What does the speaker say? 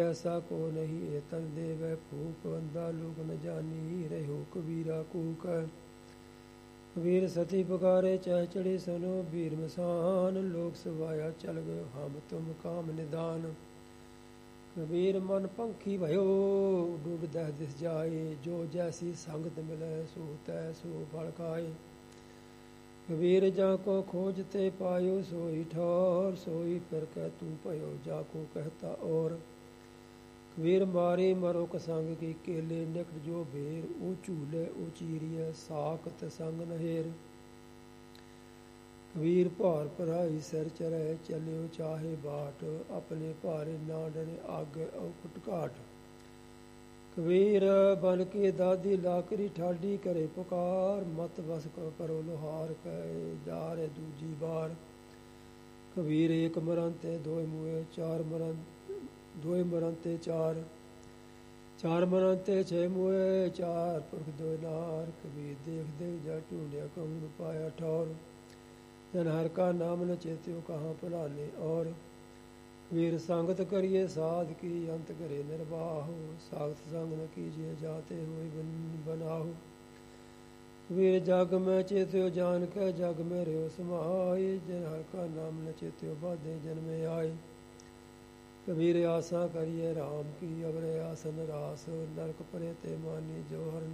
ऐसा को नहीं ए तन देवै फूक, बंदा लोक न जानी रहो कबीरा कूक। कबीर सती पुकारे चह चढ़ी सुनो, वीर मसान लोक सवाया चल गयो, हम तुम काम निदान। कबीर मन पंखी भयो डूब दह दिस जाए, जो जैसी संगत मिले सो तै सो फल खाए। कबीर जाको खोजते पायो, सोई ठौर सोई फिर कह तू भयो, जाको कहता और। कबीर मारी मरो कसंग की केले, निकट जो भेर ओ झूले ओ चीरिय, साकत संग नहेर। कबीर भार भराई सिर चढ़े, चलियो चाहे बाट, अपने भारे ना डरे आगे औखट घाट। कबीर बन के दादी लाकरी ठाडी करे पुकार, मत बस करो लोहार कहे जा रे दूजी बार। कबीर एक मरण ते दोए मुए, चार मरण दोए मरण ते चार, चार मरण ते छे मुए, चार पुरख दोए नार। कबीर देख देख जा ढूंढिया कहूँ न पाया ठौर, जन हर का नाम न चेत्यो कहाँ भुलाने और। कबीर संगत करिए साध की, अंत करे निर्वाहो, सागत संग न कीजिए जाते हुए बनाहो। कबीर जग में चेत्यो जान के, जग में रहो समाए, जन हर का नाम न चेत्यो बाधे जन्मे आए। कबीर आशा करिए राम की, अबरे आसन रास, नरक परे ते मानी जो हर